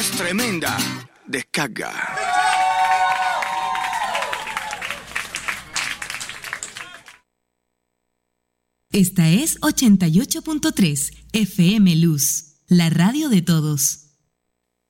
es tremenda. Descarga. Esta es 88.3 FM Luz, la radio de todos.